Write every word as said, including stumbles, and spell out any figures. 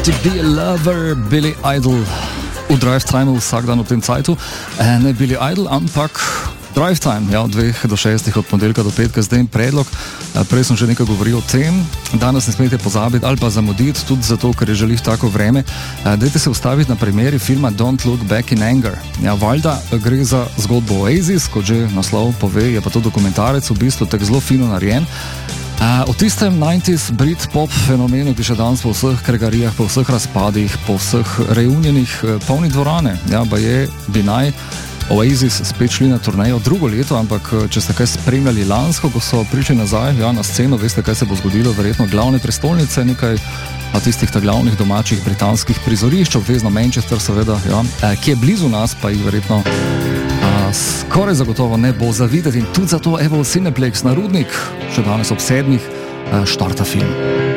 To be a lover, Billy Idol. V Drive Timeu vsak dan ob tem cajtu. E, ne Billy Idol, ampak Drive Time, ja, od dveh do šestih, od ponedeljka do petka, zdaj predlog. E, prej sem že nekaj govoril o tem. Danes ne smete pozabiti ali pa zamuditi, tudi zato, ker je želi tako vreme. E, dajte se ustaviti na primeri filma Don't Look Back in Anger. Ja, valjda gre za zgodbo Oasis, kot že naslov pove, je pa to dokumentarec, v bistvu tako zelo fino narejen. Uh, v tistem devetdesetih Britpop fenomenu, ki še danes po vseh kregarijah, po vseh razpadih, po vseh reunjenih uh, polni dvorane, ja, pa je, bi naj Oasis spet šli na turnejo drugo leto, ampak če ste kaj spremljali lansko, ko so prišli nazaj, ja, na sceno, veste, kaj se bo zgodilo, verjetno glavne prestolnice, nekaj a tistih ta glavnih domačih britanskih prizorišč, obvezno Manchester seveda, ja, uh, ki je blizu nas, pa jih verjetno skoraj zagotovo ne bo zavideti in tudi zato evo Cineplex na Rudnik, še danes ob sedmih, štarta film.